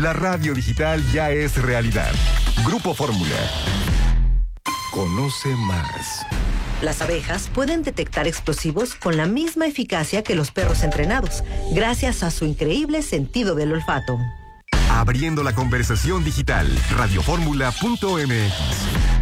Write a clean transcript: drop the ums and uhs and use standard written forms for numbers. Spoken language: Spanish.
La radio digital ya es realidad. Grupo Fórmula. Conoce más. Las abejas pueden detectar explosivos con la misma eficacia que los perros entrenados, gracias a su increíble sentido del olfato. Abriendo la conversación digital. Radioformula.mx.